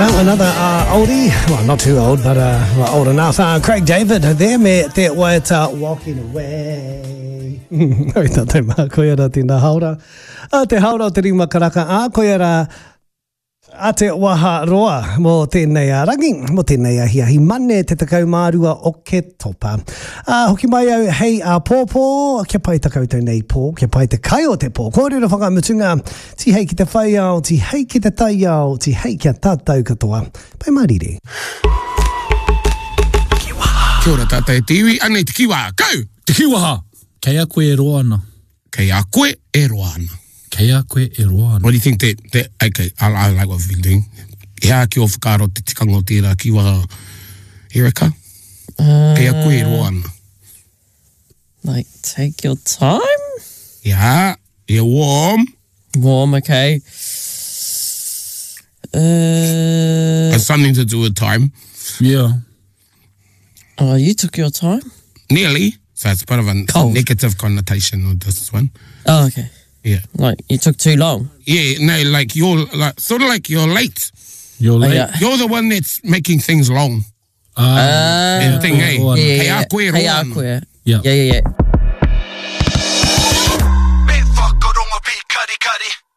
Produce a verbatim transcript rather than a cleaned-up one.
Well, another uh, oldie, well, not too old, but uh, well, old enough. Uh, Craig David, there, me, te waita, walking away. Hoi tā te mā, koe ara tēnā haura. A te haura o te rima karaka, a koe ara a te waha roa mō tēnei a rangi, mō tēnei a hiahi mane te takau mārua o ke topa. A hoki mai au, hei a pōpō, kia pai takau tau nei pō, kia pai te kai o te pō. Kōrero whakamutunga, ti hei ki te whai au, ti hei ki te tai au, ti hei ki a tātou katoa. Pai marire. Kia ora tātai te iwi, anei te kiwaha, kau! Te kiwaha! Kei a koe e roa ana. Kei a koe e roa ana. Kei a koe e roa ana. What do you think that, that okay, I, I like what we've been doing. Hea ki o whakaro te tikanga o tērā kiwaha, Erika? Uh, Kei a koe e roa ana. Like, take your time? Yeah, you're warm. Warm, okay. Uh, Has something to do with time. Yeah. oh, you took your time? Nearly. So it's part of a Cold. negative connotation of this one. Oh, okay. Yeah. Like, you took too long? Yeah, no, like you're like sort of like you're late. You're late. Oh, yeah. You're the one that's making things long. Ah, Uh, thing, eh? Yeah, yeah, Kei yeah. a koe e Kei roa a ana. koe. Yeah. Yeah, yeah, yeah. Me whakaronga pi kari kari.